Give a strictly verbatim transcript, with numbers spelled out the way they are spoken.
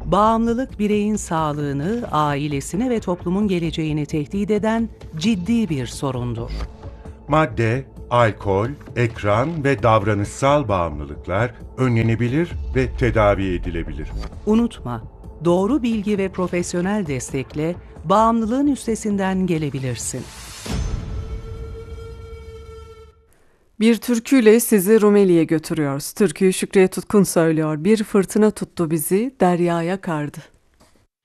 Bağımlılık bireyin sağlığını, ailesini ve toplumun geleceğini tehdit eden ciddi bir sorundur. Madde, alkol, ekran ve davranışsal bağımlılıklar önlenebilir ve tedavi edilebilir. Unutma, doğru bilgi ve profesyonel destekle bağımlılığın üstesinden gelebilirsin. Bir türküyle sizi Rumeli'ye götürüyoruz. Türküyü Şükriye Tutkun söylüyor. Bir fırtına tuttu bizi, deryaya kardı.